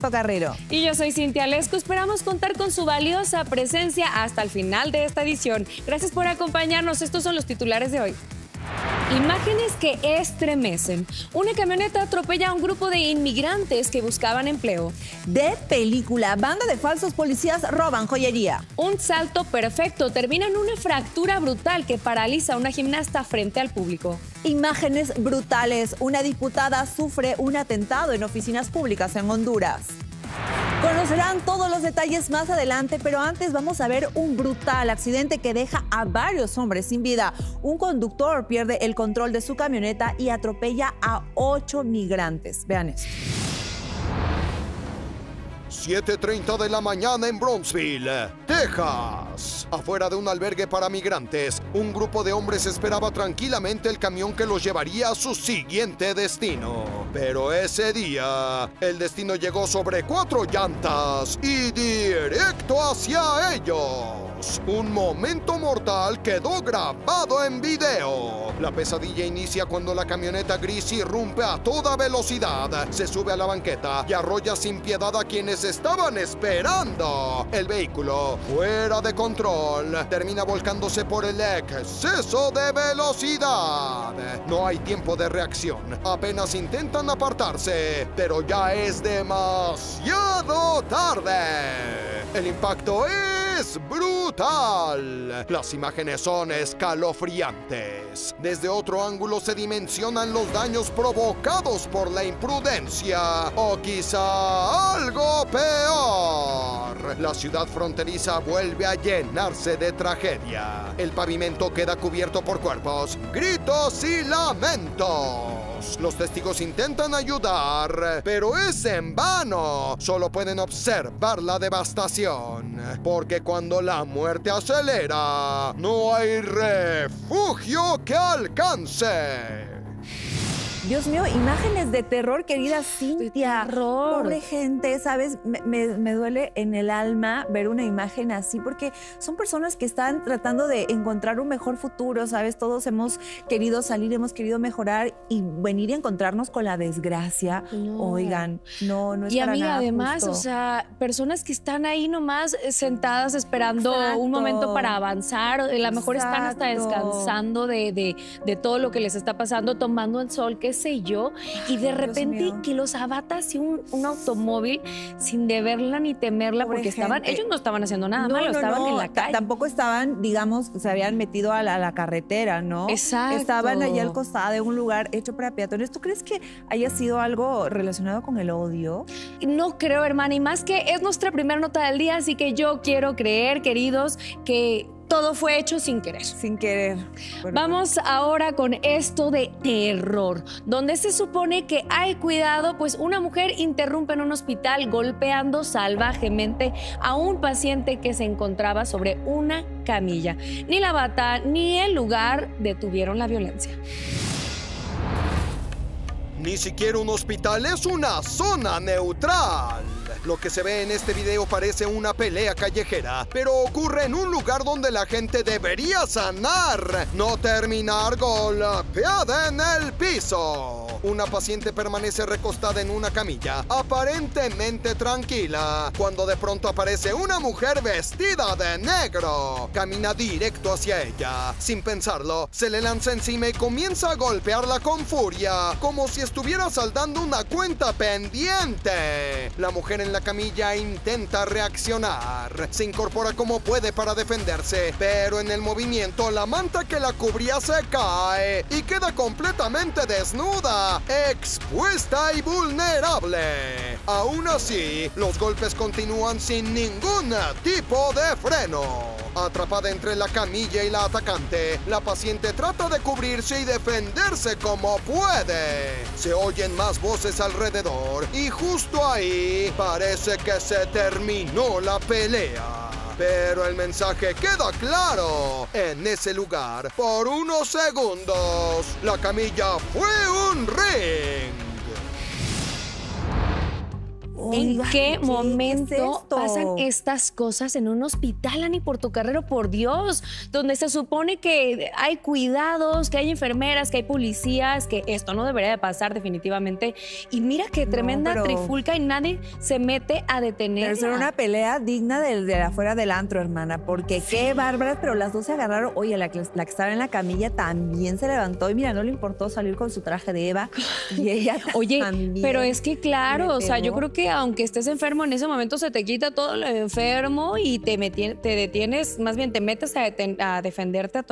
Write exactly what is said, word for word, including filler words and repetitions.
Carrero. Y yo soy Cintia Lesco. Esperamos contar con su valiosa presencia hasta el final de esta edición. Gracias por acompañarnos. Estos son los titulares de hoy. Imágenes que estremecen. Una camioneta atropella a un grupo de inmigrantes que buscaban empleo. De película, banda de falsos policías roban joyería. Un salto perfecto termina en una fractura brutal que paraliza a una gimnasta frente al público. Imágenes brutales. Una diputada sufre un atentado en oficinas públicas en Honduras. Conocerán todos los detalles más adelante, pero antes vamos a ver un brutal accidente que deja a varios hombres sin vida. Un conductor pierde el control de su camioneta y atropella a ocho migrantes. Vean esto. siete treinta de la mañana en Brownsville, Texas. Afuera de un albergue para migrantes, un grupo de hombres esperaba tranquilamente el camión que los llevaría a su siguiente destino. Pero ese día, el destino llegó sobre cuatro llantas y directo hacia ellos. Un momento mortal quedó grabado en video. La pesadilla inicia cuando la camioneta gris irrumpe a toda velocidad, se sube a la banqueta y arrolla sin piedad a quienes estaban esperando. El vehículo, fuera de control, termina volcándose por el exceso de velocidad. No hay tiempo de reacción. Apenas intentan apartarse, pero ya es demasiado tarde. El impacto es brutal. Las imágenes son escalofriantes. Desde otro ángulo se dimensionan los daños provocados por la imprudencia o quizá algo peor. La ciudad fronteriza vuelve a llenarse de tragedia. El pavimento queda cubierto por cuerpos, gritos y lamentos. Los testigos intentan ayudar, pero es en vano. Solo pueden observar la devastación, porque cuando la muerte acelera, no hay refugio que alcance. Dios mío, imágenes de terror, querida Cintia. De terror. Pobre gente, ¿sabes? Me, me, me duele en el alma ver una imagen así, porque son personas que están tratando de encontrar un mejor futuro, ¿sabes? Todos hemos querido salir, hemos querido mejorar y venir y encontrarnos con la desgracia. No. Oigan, no, no es y para a mí nada además, justo. O sea, personas que están ahí nomás sentadas esperando Exacto. un momento para avanzar. A lo mejor Exacto. están hasta descansando de, de, de todo lo que les está pasando, tomando el sol, qué sé yo, y de Ay, repente que los abata así un, un automóvil sin deberla ni temerla, Pobre porque estaban, gente. ellos no estaban haciendo nada No, malo, no, estaban no. en la T- calle. Tampoco estaban, digamos, se habían metido a la, a la carretera, ¿no? Exacto. Estaban allá al costado de un lugar hecho para peatones. ¿Tú crees que haya sido algo relacionado con el odio? No creo, hermana, y más que es nuestra primera nota del día, así que yo quiero creer, queridos, que todo fue hecho sin querer. Sin querer. Bueno, Vamos ahora con esto de terror, donde se supone que hay cuidado, pues una mujer interrumpe en un hospital golpeando salvajemente a un paciente que se encontraba sobre una camilla. Ni la bata ni el lugar detuvieron la violencia. Ni siquiera un hospital, es una zona neutral. Lo que se ve en este video parece una pelea callejera, pero ocurre en un lugar donde la gente debería sanar, no terminar golpeada en el piso. Una paciente permanece recostada en una camilla, aparentemente tranquila, cuando de pronto aparece una mujer vestida de negro. Camina directo hacia ella. Sin pensarlo, se le lanza encima y comienza a golpearla con furia, como si estuviera saldando una cuenta pendiente. La mujer en la camilla intenta reaccionar. Se incorpora como puede para defenderse, pero en el movimiento la manta que la cubría se cae y queda completamente desnuda, expuesta y vulnerable. Aún así, los golpes continúan sin ningún tipo de freno. Atrapada entre la camilla y la atacante, la paciente trata de cubrirse y defenderse como puede. Se oyen más voces alrededor y justo ahí parece que se terminó la pelea. Pero el mensaje queda claro. En ese lugar, por unos segundos, la camilla fue un ring. ¿En qué momento ¿qué es esto? pasan estas cosas en un hospital, Ani Portocarrero? Por Dios, donde se supone que hay cuidados, que hay enfermeras, que hay policías, que esto no debería de pasar definitivamente. Y mira qué tremenda No, pero... trifulca y nadie se mete a detenerla. Pero es una pelea digna de, de afuera del antro, hermana, porque sí. Qué bárbaras, pero las dos se agarraron. Oye, la que, la que estaba en la camilla también se levantó y mira, no le importó salir con su traje de Eva y ella Oye, también. pero es que claro, o sea, yo creo que aunque estés enfermo en ese momento se te quita todo lo enfermo y te, te detienes, más bien te metes a, a defenderte a tu